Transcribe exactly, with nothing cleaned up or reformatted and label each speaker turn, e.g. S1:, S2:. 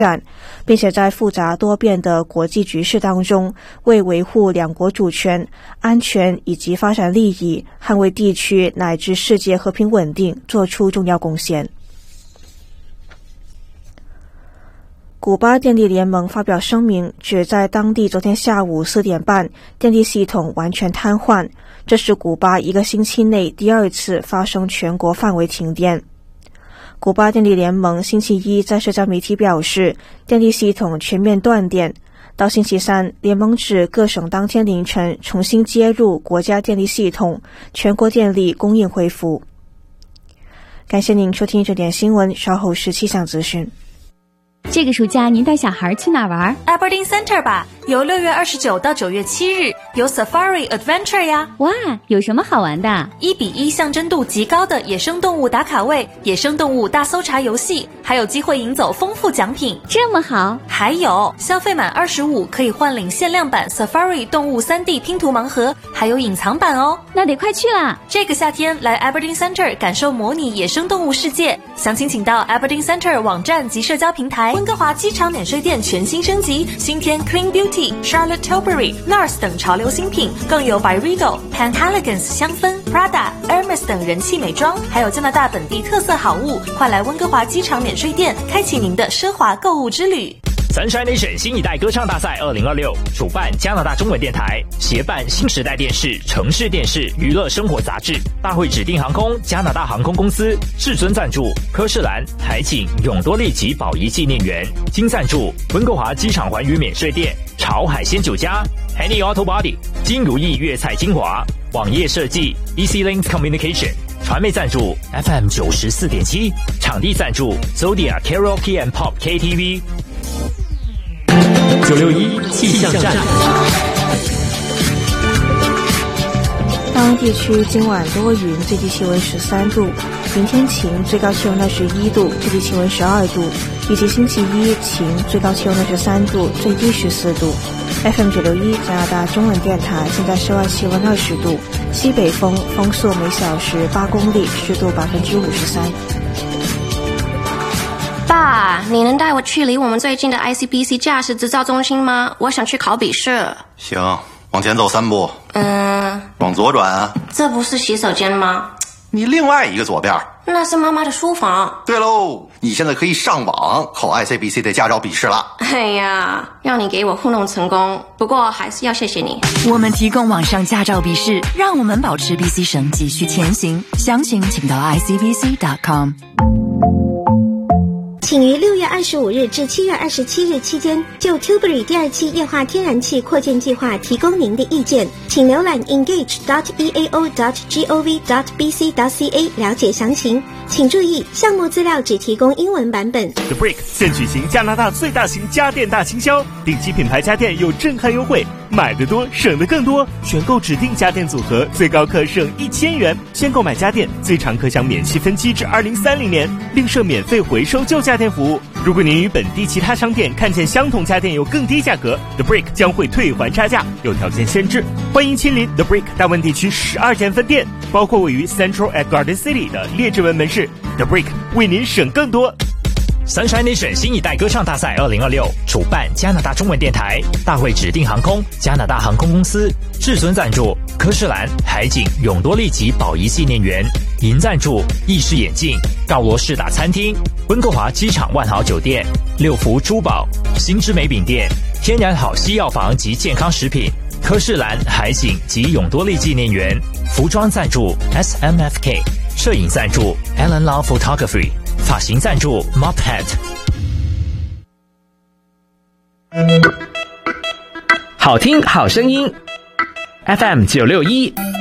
S1: 并且在复杂多变的国际局势当中，为维护两国主权、安全以及发展利益，捍卫地区乃至世界和平稳定做出重要贡献。古巴电力联盟发表声明，指在当地昨天下午四点半，电力系统完全瘫痪，这是古巴一个星期内第二次发生全国范围停电。古巴电力联盟星期一在社交媒体表示，电力系统全面断电。到星期三，联盟指各省当天凌晨重新接入国家电力系统，全国电力供应恢复。感谢您收听这点新闻，稍后是气象资讯。
S2: 这个暑假您带小孩去哪玩
S3: ？Aberdeen Center 吧，由六月二十九到九月七日有 Safari Adventure 呀。
S2: 哇，有什么好玩的？
S3: 一比一象征度极高的野生动物打卡位、野生动物大搜查游戏，还有机会赢走丰富奖品。
S2: 这么好？
S3: 还有消费满二十五可以换领限量版 Safari 动物 三 D 拼图盲盒，还有隐藏版哦。
S2: 那得快去啦！
S3: 这个夏天来 Aberdeen Center 感受模拟野生动物世界。详情请到 Aberdeen Center 网站及社交平台。温哥华机场免税店全新升级，新添 Clean Beauty、Charlotte Tilbury、Nars 等潮流新品，更有 Byredo、Penhaligon's 香氛、Prada、Hermes 等人气美妆，还有加拿大本地特色好物。快来温哥华机场免税店，开启您的奢华购物之旅。
S4: Sunshine Nation 新一代歌唱大赛二零二六主办加拿大中文电台，协办新时代电视、城市电视、娱乐生活杂志。大会指定航空加拿大航空公司至尊赞助，科士兰、海景、永多利及宝仪纪念园。金赞助温哥华机场环宇免税店、潮海鲜酒家、Henny Auto Body、金如意粤菜精华、网页设计 E C Links Communication。传媒赞助 F M 九十四点七，场地赞助 Zodia Karaoke and Pop K T V。九六一气象站。
S1: 大安地区今晚多云，最低气温十三度；明天晴，最高气温二十一度，最低气温十二度；以及星期一晴，最高气温二十三度，最低十四度。F M 九六一加拿大中文电台，现在室外气温二十度，西北风，风速每小时八公里，湿度百分之五十三。
S5: 爸，你能带我去离我们最近的 I C B C 驾驶执照中心吗？我想去考笔试。
S6: 行，往前走三步。
S5: 嗯。
S6: 往左转啊。
S5: 这不是洗手间吗？
S6: 你另外一个左边。
S5: 那是妈妈的书房。
S6: 对喽，你现在可以上网考 I C B C 的驾照笔试了。
S5: 哎呀，让你给我糊弄成功，不过还是要谢谢你。
S7: 我们提供网上驾照笔试，让我们保持 B C 省继续前行。详情请到 I C B C dot com。
S8: 请于六月二十五日至七月二十七日期间就 Tilbury 第二期液化天然气扩建计划提供您的意见，请浏览 engage dot e a o dot gov dot b c dot c a 了解详情。请注意，项目资料只提供英文版本。
S9: The Brick 现举行加拿大最大型家电大倾销，顶级品牌家电有震撼优惠，买得多省得更多，选购指定家电组合最高可省一千元，先购买家电最长可享免息分期至二零三零年，另设免费回收旧家电服务。如果您与本地其他商店看见相同家电有更低价格， The Brick 将会退还差价，有条件限制。欢迎亲临 The Brick 大温地区十二间分店，包括位于 Central at Garden City 的列治文门市。 The Brick 为您省更多。
S4: Sunshine Nation 新一代歌唱大赛二零二六主办加拿大中文电台，大会指定航空加拿大航空公司，至尊赞助科士兰、海景、永多利及宝仪纪念园，银赞助意式眼镜、告罗士达餐厅、温哥华机场万豪酒店、六福珠宝、新之美饼店、天然好西药房及健康食品、科士兰、海景及永多利纪念园，服装赞助 S M F K， 摄影赞助 Alan Lau Photography， 发型赞助 Mophead。
S10: 好听好声音 F M 九六一